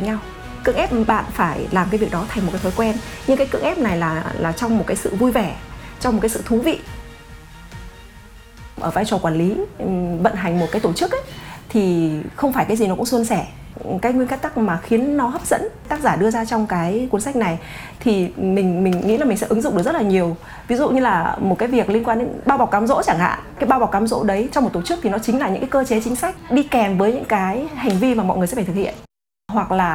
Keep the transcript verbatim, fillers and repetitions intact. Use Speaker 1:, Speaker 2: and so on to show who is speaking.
Speaker 1: nhau. Cưỡng ép bạn phải làm cái việc đó thành một cái thói quen, nhưng cái cưỡng ép này là là trong một cái sự vui vẻ, trong một cái sự thú vị. Ở vai trò quản lý, vận hành một cái tổ chức ấy, thì không phải cái gì nó cũng suôn sẻ. Cái nguyên tắc mà khiến nó hấp dẫn tác giả đưa ra trong cái cuốn sách này thì mình mình nghĩ là mình sẽ ứng dụng được rất là nhiều. Ví dụ như là một cái việc liên quan đến bao bọc cám dỗ chẳng hạn. Cái bao bọc cám dỗ đấy trong một tổ chức thì nó chính là những cái cơ chế chính sách đi kèm với những cái hành vi mà mọi người sẽ phải thực hiện. Hoặc là